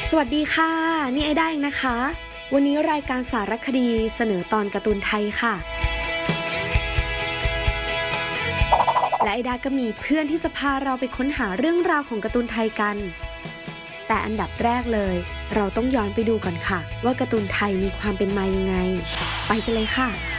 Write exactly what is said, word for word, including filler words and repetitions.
สวัสดีค่ะนี่ไอด้าเองนะคะวันนี้รายการสารคดีเสนอตอนการ์ตูนไทยค่ะและไอด้าก็มีเพื่อนที่จะพาเราไปค้นหาเรื่องราวของการ์ตูนไทยกันแต่อันดับแรกเลยเราต้องย้อนไปดูก่อนค่ะว่าการ์ตูนไทยมีความเป็นมายังไงไปกันเลยค่ะ